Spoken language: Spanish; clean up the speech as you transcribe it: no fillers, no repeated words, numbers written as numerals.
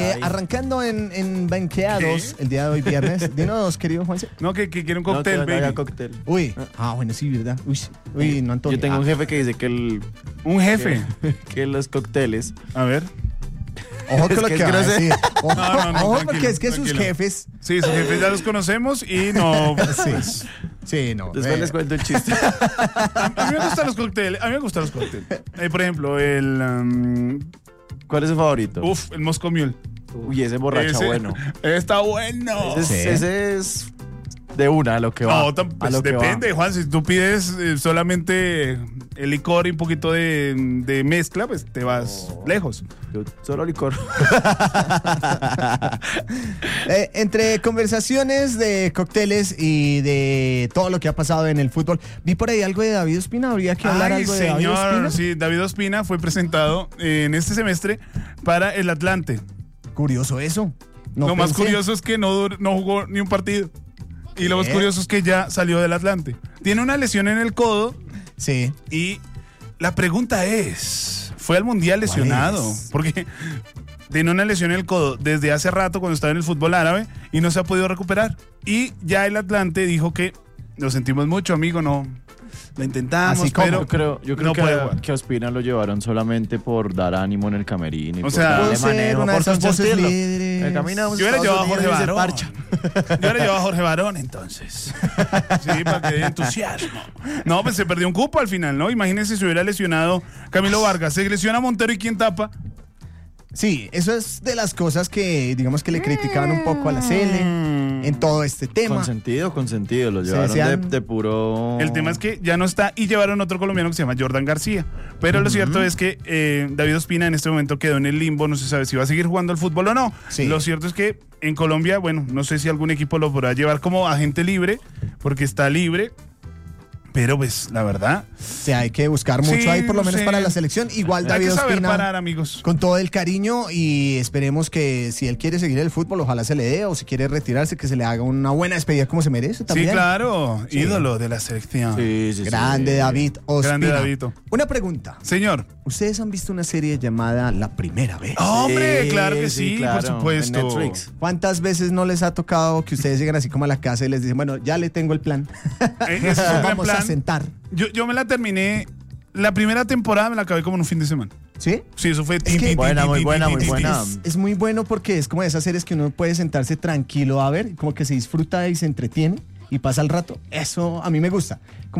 Arrancando en banqueados el día de hoy viernes. Dinos, querido Juanse. No, que quiere un cóctel, baby. Cóctel. Uy, bueno, sí, ¿verdad? Uy, no, Antonio. Yo tengo un jefe que dice que Un jefe. que los cócteles. A ver. Ojo con lo que que es va a grosero. decir. Ojo, No, porque tranquilo, es que sus tranquilo. jefes. Sí, sus jefes ya los conocemos y no. Sí. Sí, no. Después les cuento el chiste. A mí me gustan los cócteles. Por ejemplo, el. ¿Cuál es su favorito? El Moscow Mule. Uy, ese borracha Ese bueno. Está bueno. Ese es de una a lo que va. No, a pues lo que depende, va. Juan. Si tú pides solamente el licor y un poquito de mezcla, pues te vas lejos. Yo solo licor. Entre conversaciones de cócteles y de todo lo que ha pasado en el fútbol, vi por ahí algo de David Ospina. ¿Habría que hablar algo de David Ospina? Sí, David Ospina fue presentado en este semestre para el Atlante. Curioso eso. No Lo más pensé. curioso es que no jugó ni un partido. Y lo más ¿Qué? curioso es que ya salió del Atlante. Tiene una lesión en el codo Sí. y la pregunta es, ¿fue al Mundial lesionado? es? Porque tiene una lesión en el codo desde hace rato cuando estaba en el fútbol árabe y no se ha podido recuperar. Y ya el Atlante dijo que lo sentimos mucho, amigo, no lo intentamos, Así como, pero Yo creo no puede jugar. que a Ospina lo llevaron solamente por dar ánimo en el camerino. Y O por sea, darle puede ser manejo, una de por esas voces consentirlo. líderes. Caminamos Yo hubiera a llevado a Estados Jorge Unidos y se Barón. parcha. Yo hubiera llevado a Jorge Barón, entonces. Sí, para que dé entusiasmo. No, pues se perdió un cupo al final, ¿no? Imagínense si hubiera lesionado Camilo Vargas. Se lesiona Montero y ¿quién tapa? Sí, eso es de las cosas que, digamos que le criticaban un poco a la Cele en todo este tema. Consentido. Lo Se llevaron decían- de puro... El tema es que ya no está y llevaron otro colombiano que se llama Jordan García. Pero lo cierto es que David Ospina en este momento quedó en el limbo, no se sabe si va a seguir jugando al fútbol o no. Sí. Lo cierto es que en Colombia, bueno, no sé si algún equipo lo podrá llevar como agente libre, porque está libre. Pero pues, la verdad, O sea, hay que buscar mucho Sí, ahí, por lo no menos sé. para la selección. Igual hay David que saber Ospina, parar, amigos. con todo el cariño, y esperemos que si él quiere seguir el fútbol, ojalá se le dé, o si quiere retirarse, que se le haga una buena despedida como se merece también. Sí, claro, Sí. ídolo de la selección. Sí. Grande David Ospina. Grande Davidito. Una pregunta. Señor. ¿Ustedes han visto una serie llamada La Primera Vez? Hombre, claro que sí, claro, por supuesto. en Netflix. ¿Cuántas veces no les ha tocado que ustedes lleguen así como a la casa y les dicen, bueno, ya le tengo el plan? Ese es un gran Vamos a plan. sentar. Yo me la terminé, la primera temporada me la acabé como en un fin de semana. ¿Sí? Sí, eso fue... que- Buena, muy buena, muy buena. Es muy bueno porque es como de esas series que uno puede sentarse tranquilo a ver, como que se disfruta y se entretiene y pasa el rato. Eso a mí me gusta.